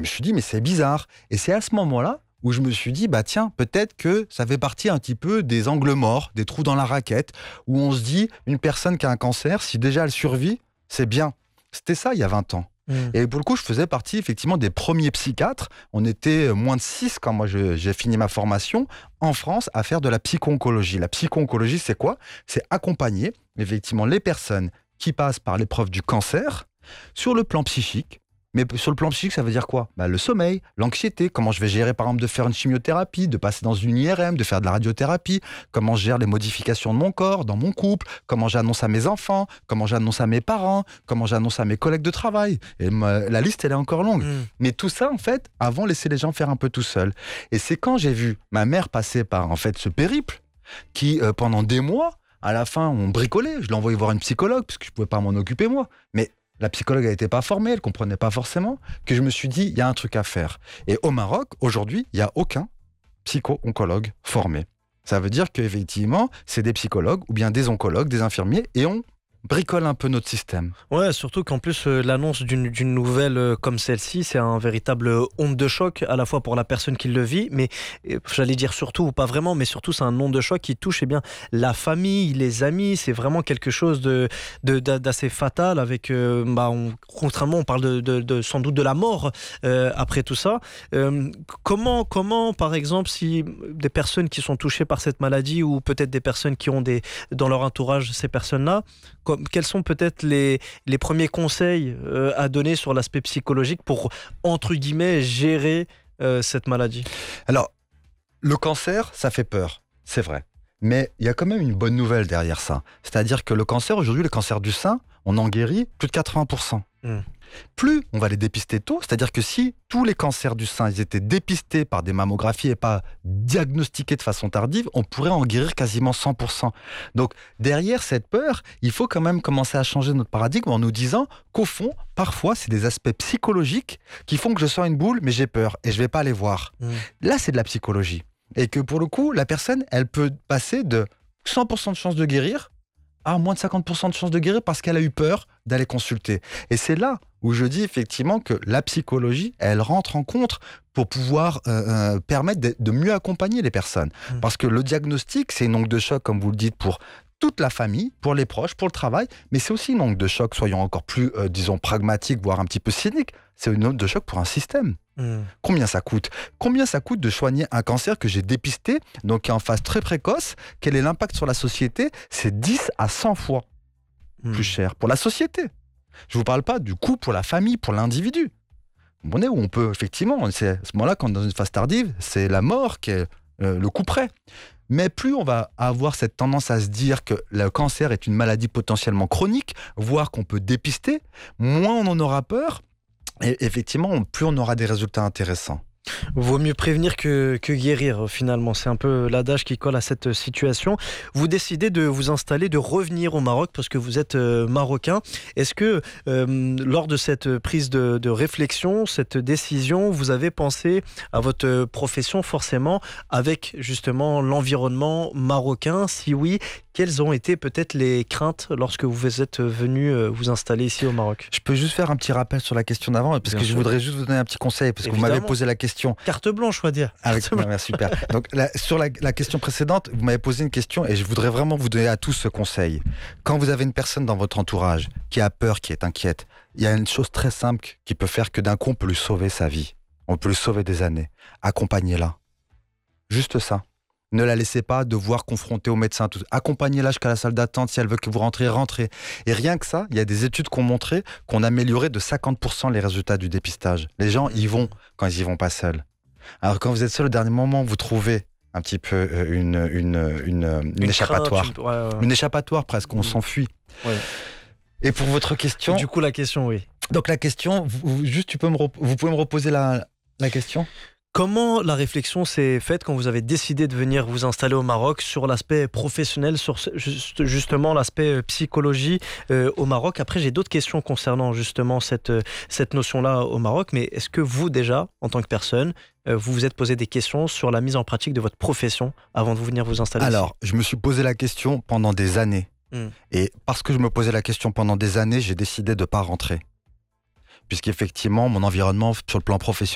me suis dit, mais c'est bizarre. Et c'est à ce moment-là où je me suis dit, bah tiens, peut-être que ça fait partie un petit peu des angles morts, des trous dans la raquette, où on se dit, une personne qui a un cancer, si déjà elle survit, c'est bien. C'était ça il y a 20 ans. Et pour le coup, je faisais partie effectivement des premiers psychiatres. On était moins de 6 quand moi j'ai fini ma formation en France à faire de la psycho-oncologie. La psycho-oncologie, c'est quoi ? C'est accompagner effectivement les personnes qui passent par l'épreuve du cancer sur le plan psychique. Mais sur le plan psychique, ça veut dire quoi ? Le sommeil, l'anxiété, comment je vais gérer par exemple de faire une chimiothérapie, de passer dans une IRM, de faire de la radiothérapie, comment je gère les modifications de mon corps, dans mon couple, comment j'annonce à mes enfants, comment j'annonce à mes parents, comment j'annonce à mes collègues de travail. Et la liste, elle est encore longue. Mais tout ça, en fait, avant, laisser les gens faire un peu tout seuls. Et c'est quand j'ai vu ma mère passer par en fait ce périple qui, pendant des mois, à la fin, on bricolait. Je l'ai envoyé voir une psychologue parce que je ne pouvais pas m'en occuper moi. Mais la psychologue n'était pas formée, elle ne comprenait pas forcément, que je me suis dit, il y a un truc à faire. Et au Maroc, aujourd'hui, il n'y a aucun psycho-oncologue formé. Ça veut dire qu'effectivement, c'est des psychologues ou bien des oncologues, des infirmiers, et on bricole un peu notre système. Ouais, surtout qu'en plus, l'annonce d'une nouvelle comme celle-ci, c'est un véritable onde de choc, à la fois pour la personne qui le vit, mais j'allais dire surtout, ou pas vraiment, mais surtout c'est un onde de choc qui touche la famille, les amis, c'est vraiment quelque chose d'assez fatal, avec, contrairement, on parle sans doute de la mort après tout ça. Comment, par exemple, si des personnes qui sont touchées par cette maladie, ou peut-être des personnes qui ont dans leur entourage ces personnes-là, quels sont peut-être les premiers conseils à donner sur l'aspect psychologique pour, entre guillemets, gérer cette maladie ? Alors, le cancer, ça fait peur, c'est vrai. Mais il y a quand même une bonne nouvelle derrière ça. C'est-à-dire que le cancer, aujourd'hui, le cancer du sein, on en guérit plus de 80%. Plus on va les dépister tôt, c'est-à-dire que si tous les cancers du sein ils étaient dépistés par des mammographies et pas diagnostiqués de façon tardive, on pourrait en guérir quasiment 100%. Donc derrière cette peur, il faut quand même commencer à changer notre paradigme en nous disant qu'au fond, parfois, c'est des aspects psychologiques qui font que je sens une boule, mais j'ai peur et je vais pas aller voir. Là, c'est de la psychologie. Et que pour le coup, la personne, elle peut passer de 100% de chance de guérir à moins de 50% de chances de guérir parce qu'elle a eu peur d'aller consulter. Et c'est là où je dis effectivement que la psychologie, elle rentre en compte pour pouvoir permettre de mieux accompagner les personnes. Parce que le diagnostic, c'est une onde de choc, comme vous le dites, pour toute la famille, pour les proches, pour le travail, mais c'est aussi une onde de choc, soyons encore plus, pragmatiques, voire un petit peu cyniques, c'est une onde de choc pour un système. Combien ça coûte ? Combien ça coûte de soigner un cancer que j'ai dépisté, donc qui est en phase très précoce ? Quel est l'impact sur la société ? C'est 10 à 100 fois plus cher pour la société. Je ne vous parle pas du coût pour la famille, pour l'individu. On est où on peut, effectivement, c'est à ce moment-là, quand dans une phase tardive, c'est la mort qui est le coup près. Mais plus on va avoir cette tendance à se dire que le cancer est une maladie potentiellement chronique, voire qu'on peut dépister, moins on en aura peur. Et effectivement, plus on aura des résultats intéressants. Vaut mieux prévenir que guérir, finalement. C'est un peu l'adage qui colle à cette situation. Vous décidez de vous installer, de revenir au Maroc parce que vous êtes marocain. Est-ce que lors de cette prise de réflexion, cette décision, vous avez pensé à votre profession forcément avec justement l'environnement marocain ? Si oui, quelles ont été peut-être les craintes lorsque vous êtes venu vous installer ici au Maroc ? Je peux juste faire un petit rappel sur la question d'avant, parce que je voudrais juste vous donner un petit conseil, parce que vous m'avez posé la question. Carte blanche, on va dire. Super. Donc, sur la question précédente, vous m'avez posé une question et je voudrais vraiment vous donner à tous ce conseil. Quand vous avez une personne dans votre entourage qui a peur, qui est inquiète, il y a une chose très simple qui peut faire que d'un coup, on peut lui sauver sa vie. On peut lui sauver des années. Accompagnez-la. Juste ça. Ne la laissez pas devoir confronter au médecin. Accompagnez-la jusqu'à la salle d'attente. Si elle veut que vous rentrez. Et rien que ça, il y a des études qui ont montré qu'on améliorait de 50% les résultats du dépistage. Les gens y vont quand ils y vont pas seuls. Alors quand vous êtes seul au dernier moment, vous trouvez un petit peu une échappatoire. Une échappatoire presque, on s'enfuit. Ouais. Et pour votre question... Du coup, la question, oui. Donc la question, vous pouvez me reposer la question ? Comment la réflexion s'est faite quand vous avez décidé de venir vous installer au Maroc sur l'aspect professionnel, sur justement l'aspect psychologie au Maroc ? Après, j'ai d'autres questions concernant justement cette notion-là au Maroc, mais est-ce que vous déjà, en tant que personne, vous vous êtes posé des questions sur la mise en pratique de votre profession avant de venir vous installer ? Alors, je me suis posé la question pendant des années. Et parce que je me posais la question pendant des années, j'ai décidé de ne pas rentrer. Puisqu'effectivement, mon environnement sur le plan professionnel